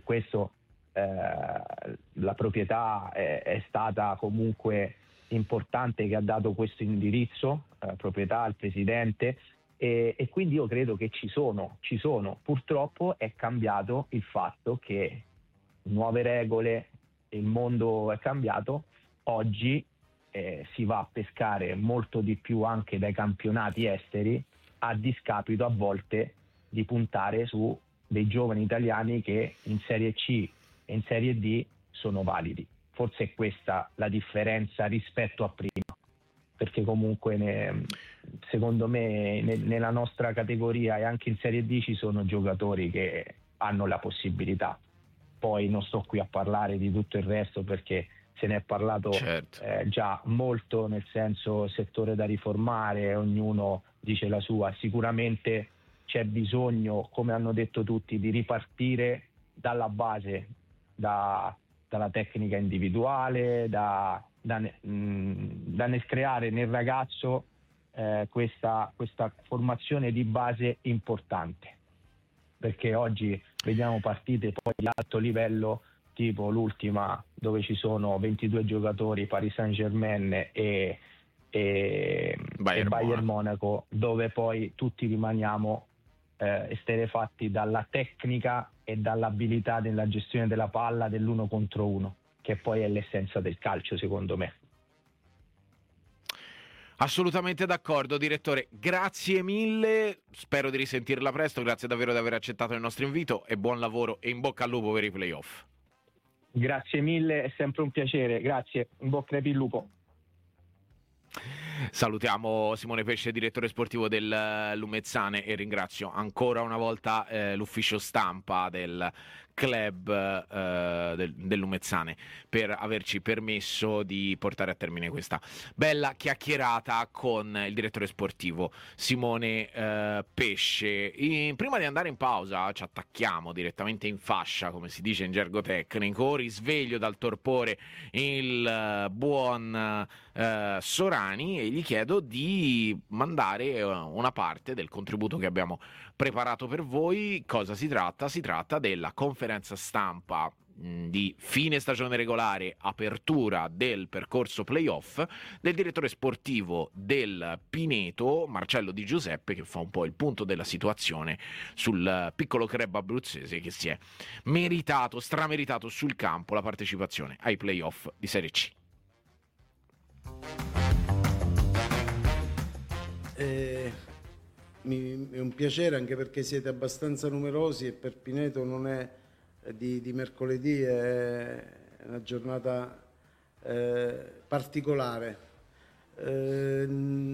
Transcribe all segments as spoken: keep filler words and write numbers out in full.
questo eh, la proprietà è, è stata comunque importante, che ha dato questo indirizzo, eh, proprietà al presidente, e, e quindi io credo che ci sono, ci sono. Purtroppo è cambiato il fatto che nuove regole, il mondo è cambiato, oggi eh, si va a pescare molto di più anche dai campionati esteri, a discapito a volte di puntare su dei giovani italiani che in Serie C e in Serie D sono validi. Forse è questa la differenza rispetto a prima, perché comunque ne, secondo me ne, nella nostra categoria e anche in Serie D ci sono giocatori che hanno la possibilità. Poi non sto qui a parlare di tutto il resto, perché se ne è parlato certo. eh, già molto, nel senso settore da riformare, ognuno dice la sua. Sicuramente c'è bisogno, come hanno detto tutti, di ripartire dalla base, da, dalla tecnica individuale, da, da, mh, da nel creare nel ragazzo eh, questa, questa formazione di base importante, perché oggi vediamo partite poi di alto livello, tipo l'ultima dove ci sono ventidue giocatori, Paris Saint-Germain e, e, Bayern e Bayern Monaco. Monaco, dove poi tutti rimaniamo eh, esterefatti dalla tecnica e dall'abilità nella gestione della palla, dell'uno contro uno, che poi è l'essenza del calcio, secondo me. Assolutamente d'accordo, direttore, grazie mille, spero di risentirla presto, grazie davvero di aver accettato il nostro invito e buon lavoro e in bocca al lupo per i playoff. Grazie mille, è sempre un piacere, grazie, in bocca al lupo. Salutiamo Simone Pesce, direttore sportivo del Lumezzane, e ringrazio ancora una volta eh, l'ufficio stampa del club eh, del, del Lumezzane per averci permesso di portare a termine questa bella chiacchierata con il direttore sportivo Simone eh, Pesce. In, prima di andare in pausa ci attacchiamo direttamente in fascia, come si dice in gergo tecnico, risveglio dal torpore il uh, buon uh, Sorani e gli chiedo di mandare una parte del contributo che abbiamo preparato per voi. Cosa si tratta? Si tratta della conferenza stampa di fine stagione regolare, apertura del percorso playoff del direttore sportivo del Pineto, Marcello Di Giuseppe, che fa un po' il punto della situazione sul piccolo club abruzzese che si è meritato, strameritato sul campo la partecipazione ai playoff di Serie C. Eh, mi, è un piacere, anche perché siete abbastanza numerosi e per Pineto non è di, di mercoledì, è una giornata eh, particolare. Eh,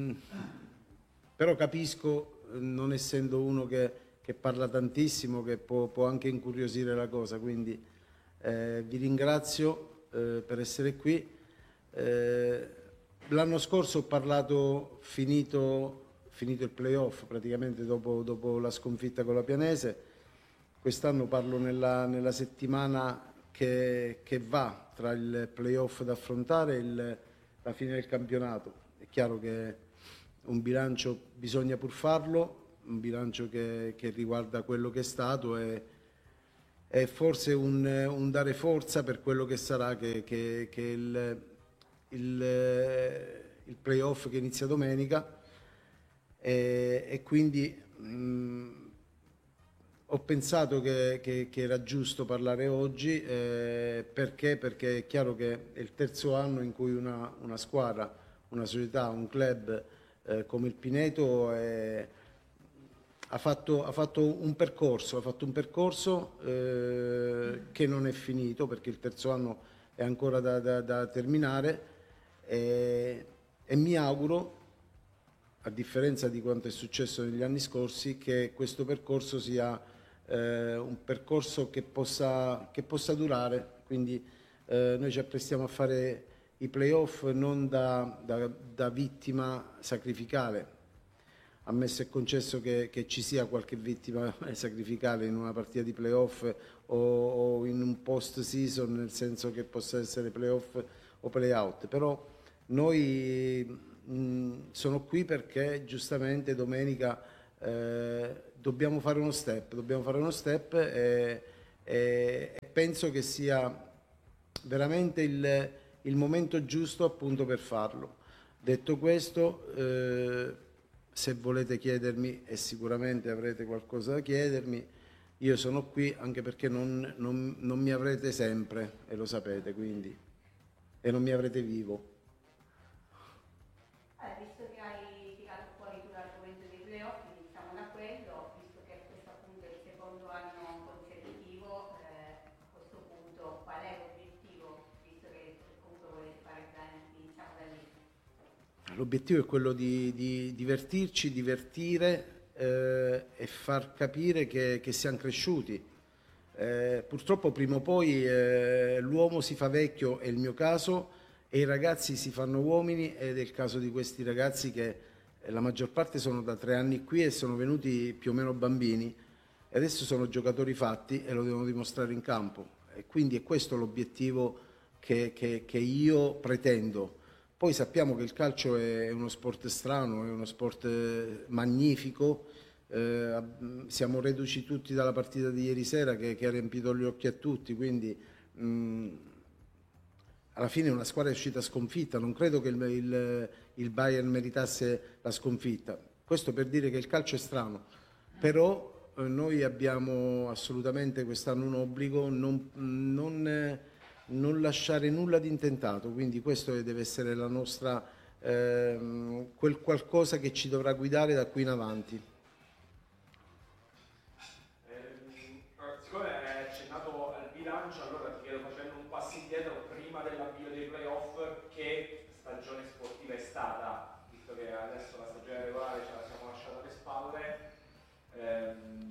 però capisco, non essendo uno che, che parla tantissimo, che può, può anche incuriosire la cosa, quindi eh, vi ringrazio eh, per essere qui. Eh, L'anno scorso ho parlato finito, finito il playoff, praticamente dopo, dopo la sconfitta con la Pianese. Quest'anno parlo nella, nella settimana che, che va tra il playoff da affrontare e il, la fine del campionato. È chiaro che un bilancio bisogna pur farlo, un bilancio che, che riguarda quello che è stato e, e forse un, un dare forza per quello che sarà, che, che, che il... Il, il playoff che inizia domenica e, e quindi mh, ho pensato che, che, che era giusto parlare oggi eh, perché? Perché è chiaro che è il terzo anno in cui una, una squadra, una società, un club eh, come il Pineto è, ha, fatto, ha fatto un percorso, ha fatto un percorso eh, che non è finito, perché il terzo anno è ancora da, da, da terminare. E, e mi auguro, a differenza di quanto è successo negli anni scorsi, che questo percorso sia eh, un percorso che possa, che possa durare. Quindi eh, noi ci apprestiamo a fare i playoff non da, da, da vittima sacrificale, ammesso e concesso che, che ci sia qualche vittima sacrificale in una partita di playoff o, o in un post season, nel senso che possa essere playoff o play-out, però noi mh, sono qui perché giustamente domenica eh, dobbiamo fare uno step, dobbiamo fare uno step e, e, e penso che sia veramente il, il momento giusto appunto per farlo. Detto questo, eh, se volete chiedermi, e sicuramente avrete qualcosa da chiedermi, io sono qui anche perché non, non, non mi avrete sempre, e lo sapete, quindi, e non mi avrete vivo. Allora, visto che hai tirato fuori tu l'argomento dei playoff, iniziamo da quello, visto che questo appunto è il secondo anno consecutivo, eh, a questo punto qual è l'obiettivo, visto che comunque volete fare bene, iniziamo da lì. L'obiettivo è quello di, di divertirci, divertire eh, e far capire che, che siamo cresciuti. Eh, purtroppo prima o poi eh, l'uomo si fa vecchio, è il mio caso, e i ragazzi si fanno uomini, ed è il caso di questi ragazzi che eh, la maggior parte sono da tre anni qui e sono venuti più o meno bambini, e adesso sono giocatori fatti e lo devono dimostrare in campo. E quindi è questo l'obiettivo che, che, che io pretendo. Poi sappiamo che il calcio è uno sport strano, è uno sport magnifico, eh, siamo reduci tutti dalla partita di ieri sera che, che ha riempito gli occhi a tutti, quindi mh, alla fine una squadra è uscita sconfitta, non credo che il, il, il Bayern meritasse la sconfitta. Questo per dire che il calcio è strano, però eh, noi abbiamo assolutamente quest'anno un obbligo, non... non eh, non lasciare nulla di intentato, quindi questo deve essere la nostra, ehm, quel qualcosa che ci dovrà guidare da qui in avanti. Eh, siccome è accennato al bilancio, allora ti chiedo, facendo un passo indietro, prima dell'avvio dei playoff, che stagione sportiva è stata, visto che adesso la stagione regolare ce la siamo lasciata alle spalle, ehm,